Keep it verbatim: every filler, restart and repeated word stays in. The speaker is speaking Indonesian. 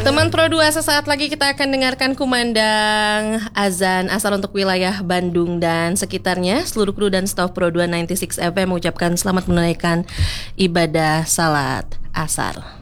Teman Pro dua, sesaat lagi kita akan dengarkan kumandang azan asar untuk wilayah Bandung dan sekitarnya. Seluruh kru dan staf Pro dua sembilan puluh enam F M mengucapkan selamat menunaikan ibadah salat asar.